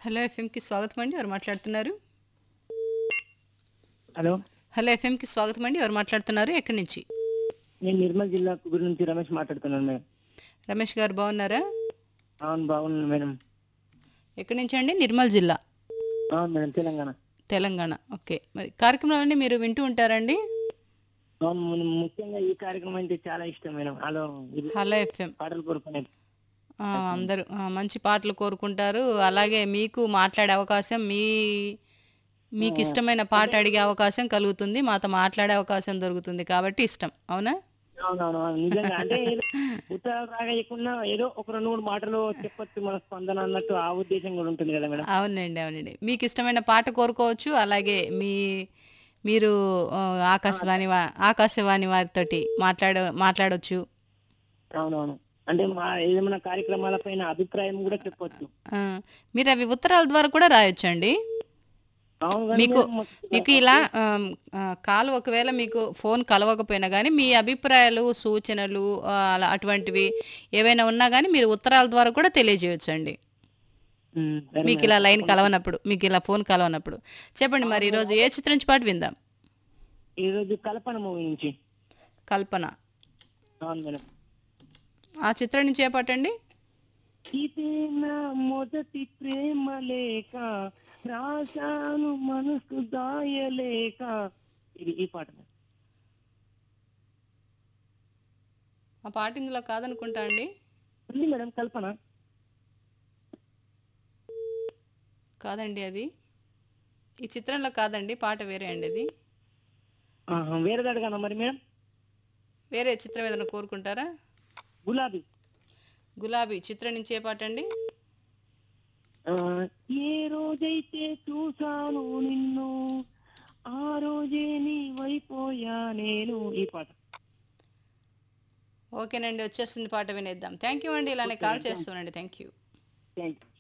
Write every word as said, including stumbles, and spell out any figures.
Hello ఎఫ్ఎంకి స్వాగతం అండి. ఎవరు మాట్లాడుతున్నారు? హలో హలో ఎఫ్ఎంకి స్వాగతం అండి. ఎవరు మాట్లాడుతున్నారు? ఎక్కడి నుంచి? నేను నిర్మల్ జిల్లా కుగురు నుంచి రమేష్ మాట్లాడుతున్నాను మేడం. రమేష్ గారు బాగున్నారా? అవును బాగున్నాను మేడం. ఎక్కడి నుంచి అండి? నిర్మల్ జిల్లా, అవును మేడం, తెలంగాణ. తెలంగాణ. ఓకే. మరి కార్యక్రమాలన్నీ మీరు వింటూ ఉంటారండి? అవును, ము- ముఖ్యంగా ఈ కార్యక్రమం అంటే చాలా ఇష్టం మేడం. హలో ఇది హలో ఎఫ్ఎం. పాటలు కోరుకునే ఆ, కార్యక్రమం. అందరూ ఆ, మంచి పాటలు కోరుకుంటారు. అలాగే మీకు మాట్లాడే అవకాశం, మీ ఆ, మీకు ఆ. ఇష్టమైన పాట అంటే అడిగే అవకాశం కలుగుతుంది. మాతో మాట్లాడే అవకాశం దొరుకుతుంది కాబట్టి ఇష్టం. అవునా? అవునవును అవును, నిజంగా అంటే ఏదో ఉత్తరాలు రాగయకుండా ఏదో ఒక రెండు మూడు మాటలు చెప్పొచ్చు మన స్పందన అన్నట్టు ఆ ఉద్దేశం కూడా ఉంటుంది కదా మేడం. అవునండి, అవునండి. మీకు ఇష్టమైన పాట కోరుకోవచ్చు. అలాగే మీ మీరు ఆ, ఆ, ఆకాశవాణి వా ఆకాశవాణి వారితోటి మాట్లాడ మాట్లాడొచ్చు. అవునవును, అంటే మా ఏదైనా కార్యక్రమాల పైన అభిప్రాయం కూడా చెప్పొచ్చు. ఆ, మీరు అవి ఉత్తరాల ద్వారా కూడా రాయొచ్చండి. అవును కానీ మీకు మేడం మాకు మీకు ఇక్కడ ఇలా ఆమ్, ఆ, కాల్ ఒకవేళ మీకు ఫోన్ కలవకపోయినా కానీ మీ అభిప్రాయాలు, సూచనలు, ఆ, అలా అటువంటివి ఏవైనా ఉన్నా కానీ మీరు ఉత్తరాల ద్వారా కూడా తెలియజేయొచ్చండి. ఉమ్, సరే మీకు మేడం ఇలా లైన్ తప్పకుండా చెప్- కలవనప్పుడు, మీకు ఇలా ఫోన్ కలవనప్పుడు చెప్పండి. మరి అవును మేడం, ఈరోజు ఏ అంటే చిత్రం నుంచి పాటు విందాం? ఈ రోజు కల్పన మూవీ నుంచి. కల్పన. అవును మేడం. ఆ చిత్రం నుంచి ఏ పాటండి? ఇదే నా మొదటి ప్రేమ లేక రాశాను మనసు దాయలేక. ఇది ఈ పాట మేడం. ఆ పాట ఇందులో కాదనుకుంటా అండి. ఉంది మేడం కల్పన. కాదండి, అది ఈ చిత్రంలో కాదండి. పాట వేరే అండి అది. ఆహా, వేరేది అడగానా మరి మేడం? వేరే చిత్రం ఏదైనా కోరుకుంటారా? గులాబీ. గులాబీ చిత్రం నుంచి ఏ పాట అండి? ఆ, ఏ రోజైతే చూసాను నిన్ను ఆ రోజే నీ వైపోయా నేను. ఈ పాట. ఓకేనండి, వచ్చేస్తుంది పాట, వినేద్దాం. థ్యాంక్ యూ అండి. ఇలానే ఓకే కాల్ మేడం, థ్యాంక్ చేస్తానండి. Thank you. థ్యాంక్